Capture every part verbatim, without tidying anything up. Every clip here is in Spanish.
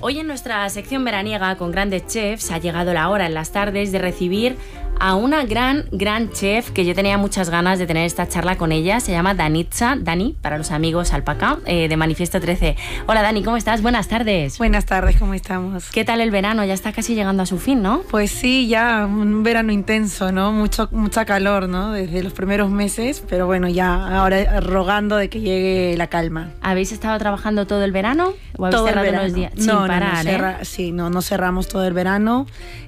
Hoy en nuestra sección veraniega con grandes chefs ha llegado la hora en las tardes de recibir a una gran, gran chef que yo tenía muchas ganas de tener esta charla con ella. Se llama Danitza, Dani, para los amigos Alpaca, eh, de Manifiesto trece. Hola Dani, ¿cómo estás? Buenas tardes. Buenas tardes, ¿cómo estamos? ¿Qué tal el verano? Ya está casi llegando a su fin, ¿no? Pues sí, ya un verano intenso, ¿no? Mucho, mucha calor, ¿no? Desde los primeros meses, pero bueno, ya ahora rogando de que llegue la calma. ¿Habéis estado trabajando todo el verano? ¿O habéis todo cerrado el verano. unos días? No, Sin no, parar, no, cerra, ¿eh? Sí, no, no cerramos todo el verano.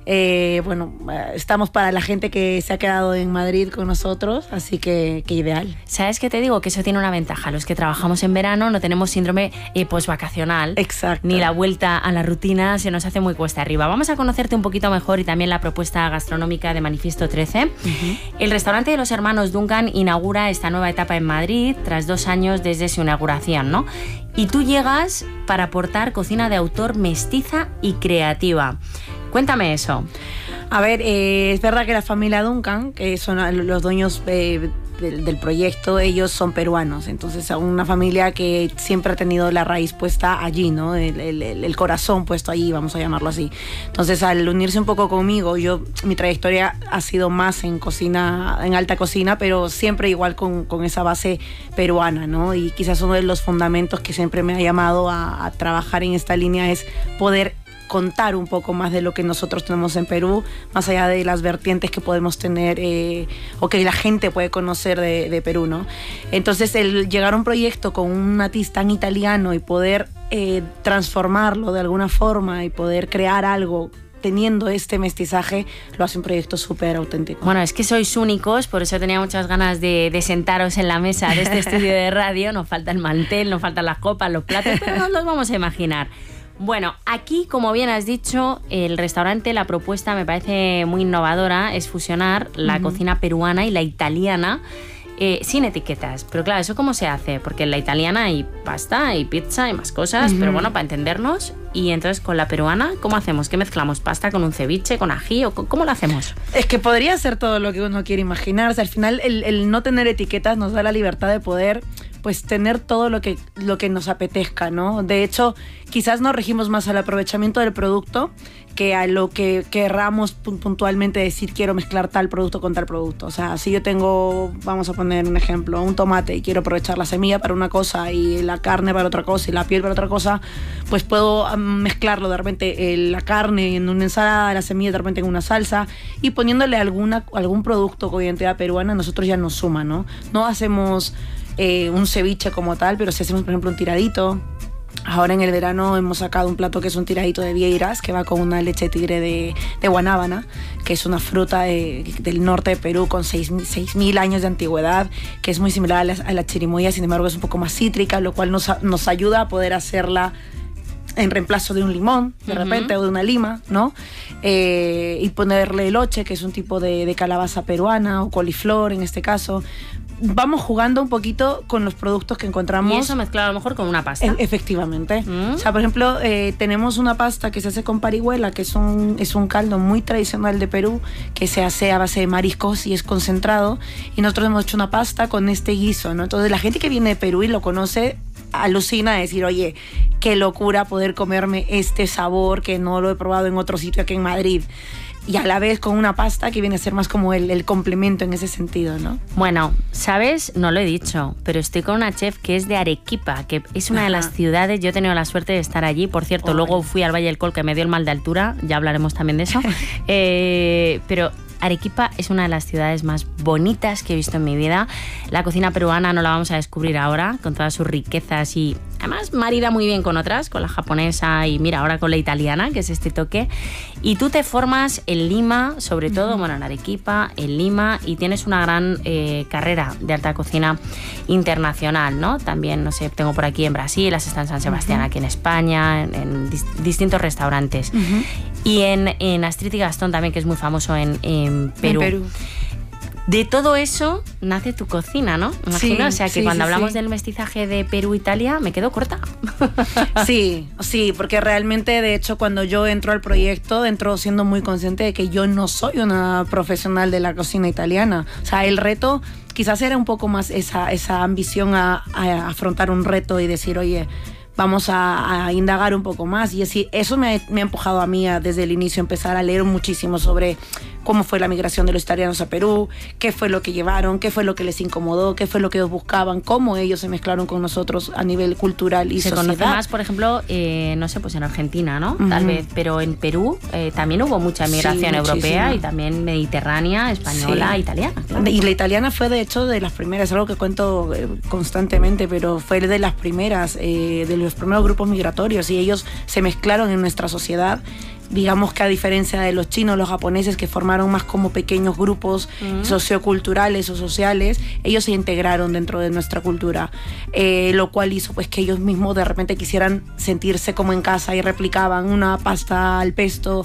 Eh, bueno, estamos para la gente que se ha quedado en Madrid con nosotros, así que, que ideal. ¿Sabes qué te digo? Que eso tiene una ventaja. Los que trabajamos en verano no tenemos síndrome eh, postvacacional. Exacto. Ni la vuelta a la rutina se nos hace muy cuesta arriba. Vamos a conocerte un poquito mejor y también la propuesta gastronómica de Manifiesto trece. Uh-huh. El restaurante de los hermanos Duncan inaugura esta nueva etapa en Madrid tras dos años desde su inauguración, ¿no? Y tú llegas para aportar cocina de autor mestiza y creativa. Cuéntame eso. A ver, eh, es verdad que la familia Duncan, que son los dueños eh, del, del proyecto, ellos son peruanos, entonces es una familia que siempre ha tenido la raíz puesta allí, ¿no? El, el, el corazón puesto allí, vamos a llamarlo así. Entonces, al unirse un poco conmigo, yo mi trayectoria ha sido más en cocina, en alta cocina, pero siempre igual con, con esa base peruana, ¿no? Y quizás uno de los fundamentos que siempre me ha llamado a, a trabajar en esta línea es poder contar un poco más de lo que nosotros tenemos en Perú, más allá de las vertientes que podemos tener eh, o que la gente puede conocer de, de Perú, ¿no? Entonces, el llegar a un proyecto con un matiz tan italiano y poder eh, transformarlo de alguna forma y poder crear algo teniendo este mestizaje, lo hace un proyecto súper auténtico. Bueno, es que sois únicos, por eso tenía muchas ganas de, de sentaros en la mesa de este estudio de radio. Nos falta el mantel, nos faltan las copas, los platos, pero no los vamos a imaginar. Bueno, aquí, como bien has dicho, el restaurante, la propuesta me parece muy innovadora, es fusionar la uh-huh. cocina peruana y la italiana eh, sin etiquetas. Pero claro, ¿eso cómo se hace? Porque en la italiana hay pasta, hay pizza y más cosas, uh-huh. pero bueno, para entendernos. Y entonces, con la peruana, ¿cómo hacemos? ¿Qué mezclamos? ¿Pasta con un ceviche, con ají? ¿O cómo lo hacemos? Es que podría ser todo lo que uno quiere imaginarse. Al final, el, el no tener etiquetas nos da la libertad de poder pues tener todo lo que, lo que nos apetezca, ¿no? De hecho, quizás nos regimos más al aprovechamiento del producto que a lo que querramos puntualmente decir quiero mezclar tal producto con tal producto. O sea, si yo tengo, vamos a poner un ejemplo, un tomate y quiero aprovechar la semilla para una cosa y la carne para otra cosa y la piel para otra cosa, pues puedo mezclarlo de repente, la carne en una ensalada, la semilla de repente en una salsa, y poniéndole alguna, algún producto con identidad peruana, nosotros ya nos suma, ¿no? No hacemos Eh, un ceviche como tal, pero si hacemos, por ejemplo, un tiradito. Ahora en el verano hemos sacado un plato que es un tiradito de vieiras, que va con una leche de tigre de, de guanábana, que es una fruta de, del norte de Perú con seis mil años de antigüedad, que es muy similar a la, a la chirimoya, sin embargo es un poco más cítrica, lo cual nos, nos ayuda a poder hacerla en reemplazo de un limón, de uh-huh. repente, o de una lima, ¿no? Eh, y ponerle eloche, que es un tipo de, de calabaza peruana, o coliflor en este caso. Vamos jugando un poquito con los productos que encontramos. Y eso mezclado a lo mejor con una pasta. E- efectivamente. ¿Mm? O sea, por ejemplo, eh, tenemos una pasta que se hace con parihuela, que es un, es un caldo muy tradicional de Perú, que se hace a base de mariscos y es concentrado. Y nosotros hemos hecho una pasta con este guiso, ¿no? Entonces, la gente que viene de Perú y lo conoce, alucina a decir, oye, qué locura poder comerme este sabor que no lo he probado en otro sitio aquí en Madrid. Y a la vez con una pasta que viene a ser más como el, el complemento en ese sentido, ¿no? Bueno, ¿sabes? No lo he dicho, pero estoy con una chef que es de Arequipa, que es una Ajá. de las ciudades, yo he tenido la suerte de estar allí, por cierto, oh, luego fui al Valle del Col, que me dio el mal de altura, ya hablaremos también de eso, eh, pero Arequipa es una de las ciudades más bonitas que he visto en mi vida. La cocina peruana no la vamos a descubrir ahora, con todas sus riquezas y además marida muy bien con otras, con la japonesa y mira, ahora con la italiana, que es este toque. Y tú te formas en Lima, sobre todo, uh-huh. bueno, en Arequipa, en Lima, y tienes una gran eh, carrera de alta cocina internacional, ¿no? También, no sé, tengo por aquí en Brasil, has estado en San Sebastián, uh-huh. aquí en España, en, en dis- distintos restaurantes. Uh-huh. Y en, en Astrid y Gastón también, que es muy famoso en, en Perú. En Perú. De todo eso nace tu cocina, ¿no? Imagino, sí, o sea, que sí, cuando sí, hablamos sí. del mestizaje de Perú-Italia me quedo corta. Sí, sí, porque realmente, de hecho, cuando yo entro al proyecto, entro siendo muy consciente de que yo no soy una profesional de la cocina italiana. O sea, el reto quizás era un poco más esa, esa ambición a, a afrontar un reto y decir, oye, vamos a, a indagar un poco más. Y así, eso me ha, me ha empujado a mí a, desde el inicio, empezar a leer muchísimo sobre cómo fue la migración de los italianos a Perú, qué fue lo que llevaron, qué fue lo que les incomodó, qué fue lo que ellos buscaban, cómo ellos se mezclaron con nosotros a nivel cultural y se sociedad. Se conoce más, por ejemplo, eh, no sé, pues en Argentina, ¿no? Uh-huh. Tal vez, pero en Perú eh, también hubo mucha migración sí, europea y también mediterránea, española, sí. italiana. Claro. Y la italiana fue, de hecho, de las primeras, es algo que cuento eh, constantemente, pero fue de las primeras, eh, de los primeros grupos migratorios, y ellos se mezclaron en nuestra sociedad. Digamos que a diferencia de los chinos, los japoneses, que formaron más como pequeños grupos uh-huh. socioculturales o sociales, ellos se integraron dentro de nuestra cultura, eh, lo cual hizo pues que ellos mismos de repente quisieran sentirse como en casa y replicaban una pasta al pesto,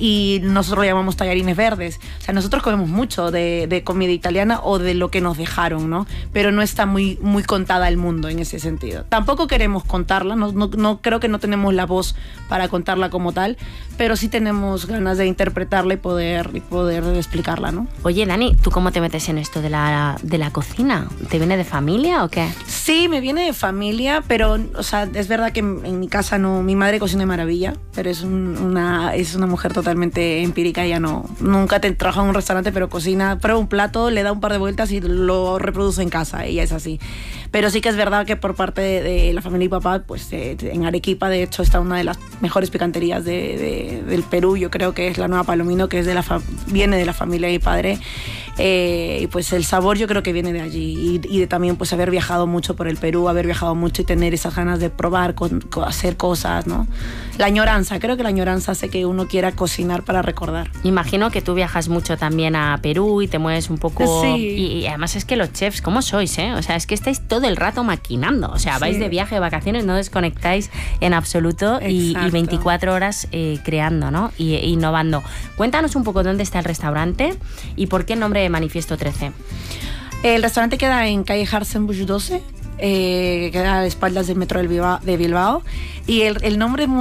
y nosotros lo llamamos tallarines verdes. O sea, nosotros comemos mucho de, de comida italiana o de lo que nos dejaron, ¿no? Pero no está muy, muy contada al mundo en ese sentido. Tampoco queremos contarla, no, no, no creo que no tenemos la voz para contarla como tal, pero pero sí tenemos ganas de interpretarla y poder, y poder explicarla, ¿no? Oye, Dani, ¿tú cómo te metes en esto de la, de la cocina? ¿Te viene de familia o qué? Sí, me viene de familia, pero, o sea, es verdad que en, en mi casa no, mi madre cocina de maravilla, pero es, un, una, es una mujer totalmente empírica, ella no, nunca te trabaja en un restaurante, pero cocina, prueba un plato, le da un par de vueltas y lo reproduce en casa, ella es así. Pero sí que es verdad que por parte de, de la familia y papá, pues eh, en Arequipa, de hecho, está una de las mejores picanterías de, de, del Perú, yo creo que es la Nueva Palomino, que es de la fa- viene de la familia de mi padre, eh, y pues el sabor yo creo que viene de allí, y, y de también pues haber viajado mucho por el Perú, haber viajado mucho y tener esas ganas de probar, con, con hacer cosas, ¿no? La añoranza, creo que la añoranza hace que uno quiera cocinar para recordar. Imagino que tú viajas mucho también a Perú y te mueves un poco... Sí. Y, y además es que los chefs, ¿cómo sois, eh? O sea, es que estáis todo el rato maquinando, o sea, vais sí. de viaje, de vacaciones, no desconectáis en absoluto y, y veinticuatro horas eh, creando, ¿no? Y e innovando. Cuéntanos un poco dónde está el restaurante y por qué el nombre de Manifiesto trece. El restaurante queda en calle Harsenbusch doce, eh, queda a espaldas del metro del Bilbao, de Bilbao, y el, el nombre